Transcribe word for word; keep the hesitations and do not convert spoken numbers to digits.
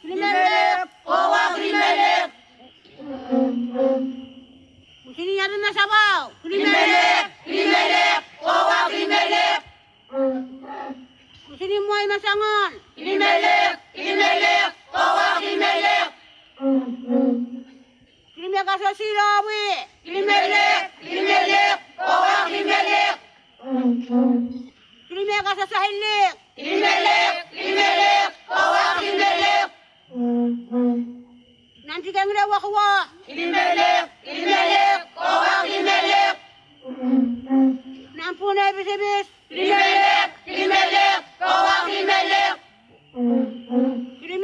Elimelech, Kowak Elimelech. Sini ada nasabau. Elimelech, Elimelech, Kowak Elimelech. Sini muai masangon. Elimelech, Elimelech, Kowak Elimelech. Sini mereka sosial we. Elimelech, Elimelech, Kowak Elimelech. Sini mereka sasahilik. Elimelech, Elimelech, Kowak Elimelech. Nanti kami dah wah-wah. Elimelech, Elimelech, Kowak Elimelech. Nampun habis-habis. Elimelech, Elimelech, Kowak Elimelech.